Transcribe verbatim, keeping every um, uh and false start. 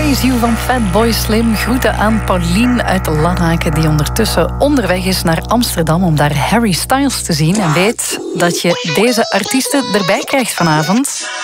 Praise You van Fatboy Slim. Groeten aan Paulien uit Lanaken, die ondertussen onderweg is naar Amsterdam om daar Harry Styles te zien. En weet dat je deze artiesten erbij krijgt vanavond.